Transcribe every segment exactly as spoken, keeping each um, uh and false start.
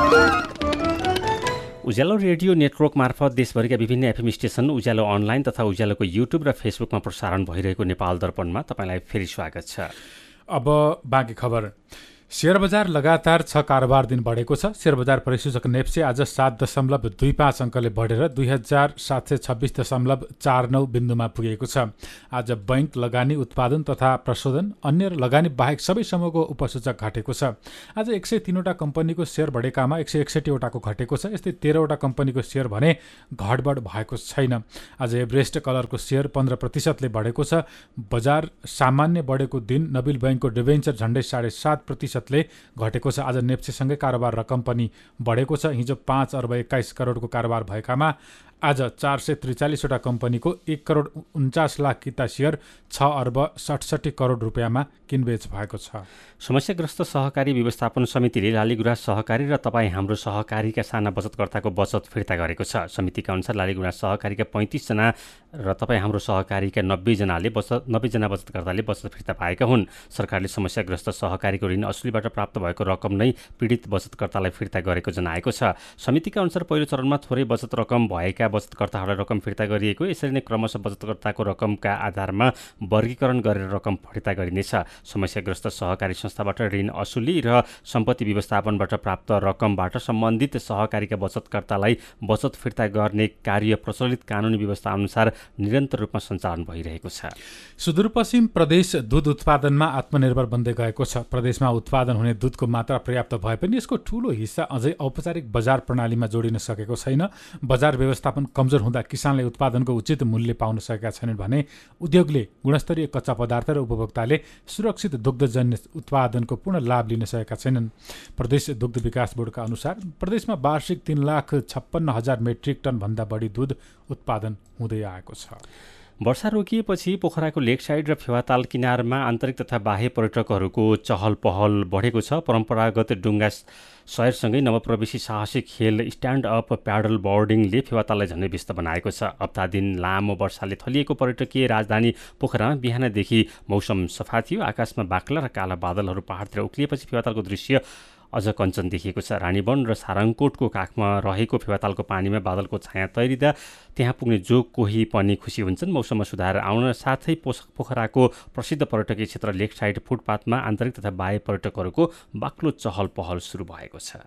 उज्यालो radio network मार्फत देशभरिका विभिन्न एफएम स्टेसन, उज्यालो अनलाइन तथा उज्यालोको युट्युब र फेसबुकमा प्रसारण भइरहेको नेपाल दर्पणमा तपाईँलाई फेरि स्वागत छ। अब बाँकी खबर। शेयर बजार लगातार छ कारोबार दिन बढेको छ। शेयर बजार परिसूचक नेप्से आज सात दशमलव दुई पाँच अङ्कले बढेर दुई हजार सात सय छब्बिस दशमलव चार नौ बिन्दुमा पुगेको छ। आज बैंक, लगानी, उत्पादन तथा प्रशोधन, अन्य लगानी बाहेक सबै समूहको उपसूचक घटेको छ। आज एक सय तीनवटा कम्पनीको शेयर बढेकामा एक सय एकसठीवटाको घटेको छ। यस्तै तेह्रवटा कम्पनीको शेयर भने घटबढ भएको छैन। आज एभरेस्ट कलरको शेयर पन्ध्र प्रतिशतले बढेको छ। बजार सामान्य बढेको दिन नबिल बैंकको डिभेन्चर झण्डै साढे सात प्रतिशत ले घटेको छ। आज नेप्सेसँगै कारोबार रकम पनि बढेको छ। हिजो पाँच अर्ब एक्काइस करोडको कारोबार भएकामा आज चार सय त्रिचालिसवटा कम्पनीको एक करोड उन्चास लाख किता शेयर छ अर्ब सडसठी करोड रुपियाँमा किनबेच भएको छ। समस्याग्रस्त सहकारी व्यवस्थापन समितिले लालीगुराँस सहकारी र तपाईँ हाम्रो सहकारीका साना बचतकर्ताको बचत फिर्ता गरेको छ। समितिका अनुसार लालीगुराँस सहकारीका पैँतिसजना र तपाईँ हाम्रो सहकारीका नब्बेजनाले बचत नब्बेजना बचतकर्ताले बचत फिर्ता पाएका हुन्। सरकारले समस्याग्रस्त सहकारीको ऋण असुलीबाट प्राप्त भएको रकम नै पीडित बचतकर्तालाई फिर्ता गरेको जनाएको छ। समितिका अनुसार पहिलो चरणमा थोरै बचत रकम भएका बचतकर्ताहरूलाई रकम फिर्ता गरिएको, यसरी नै क्रमशः बचतकर्ताको रकमका आधारमा वर्गीकरण गरेर रकम फिर्ता गरिनेछ। समस्याग्रस्त सहकारी संस्थाबाट ऋण असुली र सम्पत्ति व्यवस्थापनबाट प्राप्त रकमबाट सम्बन्धित सहकारीका बचतकर्तालाई बचत फिर्ता गर्ने कार्य प्रचलित कानुनी व्यवस्था अनुसार निरन्तर रूपमा सञ्चालन भइरहेको छ। सुदूरपश्चिम प्रदेश दूध उत्पादनमा आत्मनिर्भर बन्दै गएको छ। प्रदेशमा उत्पादन हुने दूधको मात्रा पर्याप्त भए पनि यसको ठूलो हिस्सा अझै औपचारिक बजार प्रणालीमा जोडिन सकेको छैन। बजार व्यवस्थापन कमजोर हुँदा किसानले उत्पादनको उचित मूल्य पाउन सकेका छैनन् भने उद्योगले गुणस्तरीय कच्चा पदार्थ र उपभोक्ताले सुरक्षित दुग्धजन्य उत्पादनको पूर्ण लाभ लिन सकेका छैनन्। प्रदेश दुग्ध विकास बोर्डका अनुसार प्रदेशमा वार्षिक तीन लाख छप्पन्न हजार मेट्रिक टन भन्दा बढी दूध उत्पादन हुँदै आएको छ। वर्षा रोकिएपछि पोखराको लेक साइड र फेवाताल किनारमा आन्तरिक तथा बाह्य पर्यटकहरूको चहल पहल बढेको छ। परम्परागत डुङ्गा सयरसँगै नवप्रवेशी साहसिक खेल स्ट्यान्ड अप प्याडल बोर्डिङले फेवाताललाई झनै व्यस्त बनाएको छ। हप्ता दिन लामो वर्षाले थलिएको पर्यटकीय राजधानी पोखरामा बिहानदेखि मौसम सफा थियो। आकाशमा बाक्ला र काला बादलहरू पहाडतिर उक्लिएपछि फेवातालको दृश्य अझ कञ्चन देखिएको छ। रानीवन र सारङकोटको काखमा रहेको फेवातालको पानीमा बादलको छाया तैरिँदा त्यहाँ पुग्ने जो कोही पनि खुसी हुन्छन्। मौसममा सुधार आउन साथै पोखराको प्रसिद्ध पर्यटकीय क्षेत्र लेक साइड फुटपाथमा आन्तरिक तथा बाह्य पर्यटकहरूको बाक्लो चहल पहल सुरु भएको छ।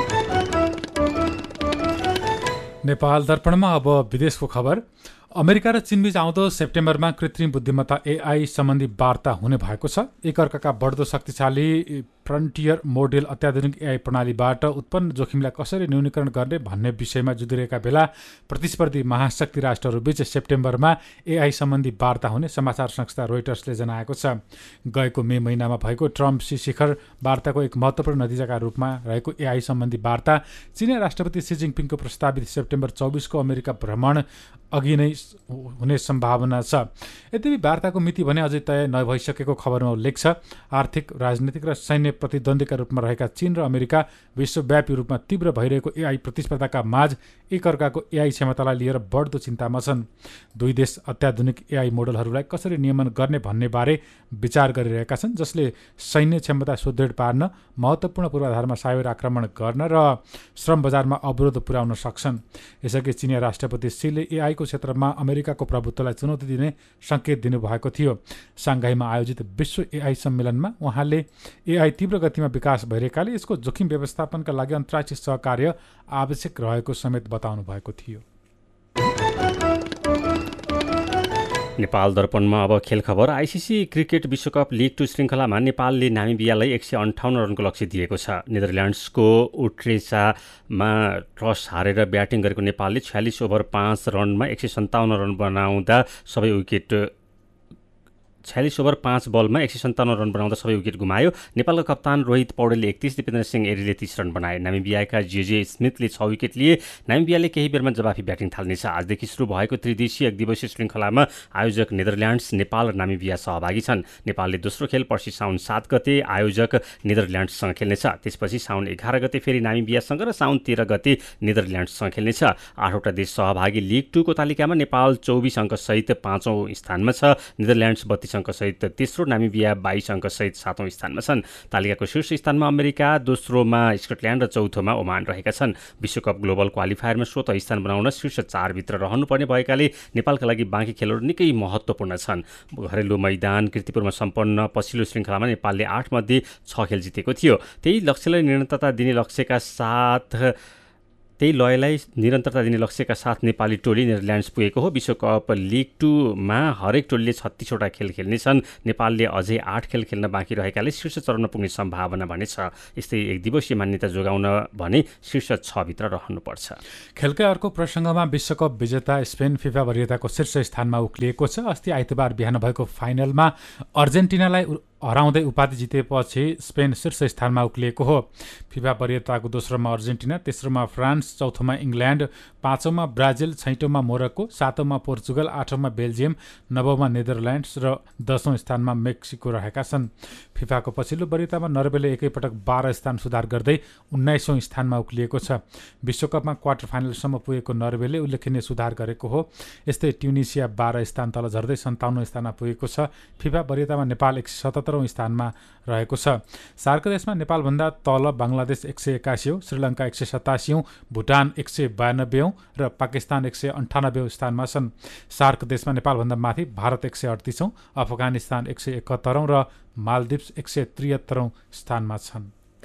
नेपाल दर्पणमा अब विदेशको खबर। अमेरिका र चीनबीच आउँदो सेप्टेम्बरमा कृत्रिम बुद्धिमत्ता एआई सम्बन्धी वार्ता हुने भएको छ। एकअर्काका बढ्दो शक्तिशाली फ्रन्टियर मोडेल अत्याधुनिक एआई प्रणालीबाट उत्पन्न जोखिमलाई कसरी न्यूनीकरण गर्ने भन्ने विषयमा जुधिरहेका बेला प्रतिस्पर्धी महाशक्ति राष्ट्रहरूबीच सेप्टेम्बरमा एआई सम्बन्धी वार्ता हुने समाचार संस्था रोइटर्सले जनाएको छ। गएको मे महिनामा भएको ट्रम्प सी शिखर वार्ताको एक महत्त्वपूर्ण नतिजाका रूपमा रहेको एआई सम्बन्धी वार्ता चीनी राष्ट्रपति सी जिनपिङको प्रस्तावित सेप्टेम्बर चौबिसको अमेरिका भ्रमण अघि नै हुने सम्भावना छ। यद्यपि वार्ताको मिति भने अझै तय नभइसकेको खबरमा उल्लेख छ। आर्थिक, राजनीतिक र सैन्य प्रतिद्वन्द्वीका रूपमा रहेका चीन र अमेरिका विश्वव्यापी रूपमा तीव्र भइरहेको एआई प्रतिस्पर्धाका माझ एकअर्काको एआई क्षमतालाई लिएर बढ्दो चिन्तामा छन्। दुई देश अत्याधुनिक एआई मोडलहरूलाई कसरी नियमन गर्ने भन्ने बारे विचार गरिरहेका छन्, जसले सैन्य क्षमता सुदृढ पार्न, महत्त्वपूर्ण पूर्वाधारमा साइबर आक्रमण गर्न र श्रम बजारमा अवरोध पुर्याउन सक्छन्। यसअघि चीनी राष्ट्रपति सीले एआईको क्षेत्रमा अमेरिकाको प्रभुत्वलाई चुनौती दिने सङ्केत दिनुभएको थियो। साङ्घाईमा आयोजित विश्व एआई सम्मेलनमा उहाँले एआई तीव्र गतिमा विकास भइरहेकाले यसको जोखिम व्यवस्थापनका लागि अन्तर्राष्ट्रिय सहकार्य आवश्यक रहेको समेत बताउनु भएको थियो। नेपाल दर्पणमा अब खेल खबर। आइसिसी क्रिकेट विश्वकप लिग टू श्रृङ्खलामा नेपालले नामिबियालाई एक सय अन्ठाउन्न रनको लक्ष्य दिएको छ। नेदरल्यान्ड्सको उट्रेसामा टस हारेर ब्याटिङ गरेको नेपालले छयालिस ओभर पाँच रनमा एक सय सन्ताउन्न रन बनाउँदा सबै विकेट छयालिस ओभर पाँच बलमा एक सय सन्ताउन्न रन बनाउँदा सबै विकेट गुमायो। नेपालको कप्तान रोहित पौडेलले एकतिस, दिपेन्द्र सिंह एरीले तीस रन बनाए। नामिबियाका जेजे स्मिथले छ विकेट लिए। नामिबियाले केही बेरमा जवाफी ब्याटिङ थाल्नेछ। आजदेखि सुरु भएको त्रिदेशीय एक दिवसीय श्रृङ्खलामा आयोजक नेदरल्यान्ड्स, नेपाल र नामिबिया सहभागी छन्। नेपालले दोस्रो खेल पर्सि साउन सात गते आयोजक नेदरल्यान्ड्ससँग खेल्नेछ। त्यसपछि साउन एघार गते फेरि नामिबियासँग र साउन तेह्र गते नेदरल्यान्ड्ससँग खेल्नेछ। आठवटा देश सहभागी लिग टूको तालिकामा नेपाल चौबिस अङ्कसहित पाँचौँ स्थानमा छ। नेदरल्यान्ड्स बत्तीस पैँतिस अङ्कसहित तेस्रो, नामिबिया बाइस अङ्कसहित सातौँ स्थानमा छन्। तालिकाको शीर्ष स्थानमा अमेरिका, दोस्रोमा स्कटल्यान्ड र चौथोमा ओमान रहेका छन्। विश्वकप ग्लोबल क्वालिफायरमा स्वतः स्थान बनाउन शीर्ष चारभित्र रहनुपर्ने भएकाले नेपालका लागि बाँकी खेलहरू निकै महत्त्वपूर्ण छन्। घरेलु मैदान कीर्तिपुरमा सम्पन्न पछिल्लो श्रृङ्खलामा नेपालले आठ मध्ये छ खेल जितेको थियो। त्यही लक्ष्यलाई निरन्तरता दिने लक्ष्यका साथ त्यही लयलाई निरन्तरता दिने लक्ष्यका साथ नेपाली टोली नेदरल्यान्ड्स पुगेको हो। विश्वकप लिग टूमा हरेक टोलीले छत्तीसवटा खेल खेल्नेछन्। नेपालले अझै आठ खेल खेल्न बाँकी रहेकाले शीर्ष चरणमा पुग्ने सम्भावना भने छ। यस्तै एक दिवसीय मान्यता जोगाउन भने शीर्ष छभित्र रहनुपर्छ। खेलकै अर्को प्रसङ्गमा विश्वकप विजेता स्पेन फिफा वरियताको शीर्ष स्थानमा उक्लिएको छ। अस्ति आइतबार बिहान भएको फाइनलमा अर्जेन्टिनालाई हराउँदै उपाधि जितेपछि स्पेन शीर्ष स्थानमा उक्लिएको हो। फिफा वरियताको दोस्रोमा Argentina, तेस्रोमा France, चौथोमा England, पाँचौँमा Brazil, छैटौँमा Morocco, सातौँमा Portugal, आठौँमा Belgium, नवौँमा Netherlands र दसौँ स्थानमा मेक्सिको रहेका छन्। फिफाको पछिल्लो वरियतामा नर्वेले एकैपटक बाह्र स्थान सुधार गर्दै उन्नाइसौँ स्थानमा उक्लिएको छ। विश्वकपमा क्वार्टर फाइनलसम्म पुगेको नर्वेले उल्लेखनीय सुधार गरेको हो। यस्तै ट्युनिसिया बाह्र स्थान तल झर्दै सन्ताउन्न स्थानमा पुगेको छ। फिफा वरियतामा नेपाल एक सय सतहत्तरौँ स्थानमा रहेको छ। सार्क देशमा नेपालभन्दा तल बाङ्लादेश एक सय एकासीौँ, श्रीलङ्का एक सय सतासीौँ, भुटान एक सय बयानब्बेौँ र पाकिस्तान एक सय अन्ठानब्बेौँ स्थानमा छन्। सार्क देशमा नेपालभन्दा माथि भारत एक सय अडतिसौँ, अफगानिस्तान एक सय एकहत्तरौँ र मालदिप्स एक सय त्रिहत्तरौँ स्थानमा छन्।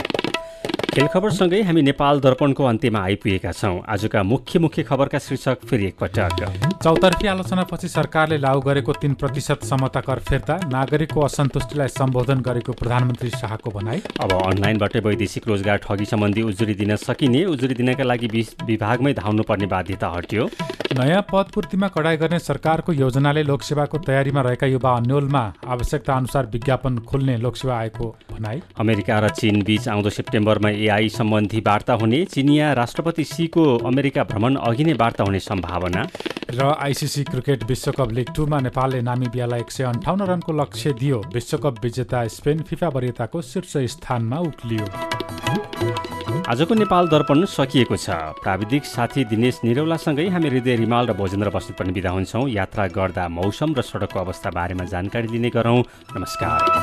खेल खबरसँगै हामी नेपाल दर्पणको अन्त्यमा आइपुगेका छौँ। आजका मुख्य मुख्य खबरका शीर्षक फेरि एकपटक। चौतर्फी आलोचनापछि सरकारले लागू गरेको तीन प्रतिशत समता कर फिर्ता, नागरिकको असन्तुष्टिलाई सम्बोधन गरेको प्रधानमन्त्री शाहको भनाई। अब अनलाइनबाटै वैदेशिक रोजगार ठगी सम्बन्धी उजुरी दिन सकिने, उजुरी दिनका लागि विभागमै धाउनुपर्ने बाध्यता हट्यो। नयाँ पद पूर्तिमा कडाई गर्ने सरकारको योजनाले लोकसेवाको तयारीमा रहेका युवा अन्यलमा आवश्यकता अनुसार विज्ञापन खोल्ने लोकसेवा आयोगको भनाई। अमेरिका र चीन बीच आउँदो सेप्टेम्बरमा एआई सम्बन्धी वार्ता हुने, चिनिया राष्ट्रपति सीको अमेरिका भ्रमण अघि नै वार्ता हुने सम्भावना। र आइसिसी क्रिकेट विश्वकप लिग टूमा नेपालले नामिबियालाई एक सय अन्ठाउन्न रनको लक्ष्य दियो। विश्वकप विजेता स्पेन फिफा वरियताको शीर्ष स्थानमा उक्लियो। आजको नेपाल दर्पण सकिएको छ। प्राविधिक साथी दिनेश निरौलासँगै हामी हृदय रिमाल र भोजेन्द्र बस्नेत पनि बिदा हुन्छौँ। यात्रा गर्दा मौसम र सडकको अवस्था बारेमा जानकारी लिने गरौँ। नमस्कार।